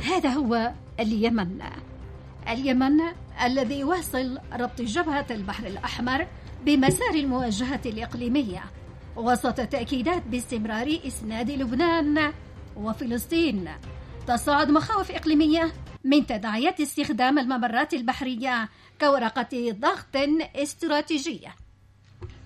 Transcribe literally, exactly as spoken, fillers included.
هذا هو اليمن. اليمن الذي يواصل ربط جبهة البحر الأحمر بمسار المواجهة الإقليمية وسط تأكيدات باستمرار إسناد لبنان وفلسطين. تصاعد مخاوف إقليمية من تداعيات استخدام الممرات البحرية كورقة ضغط استراتيجية.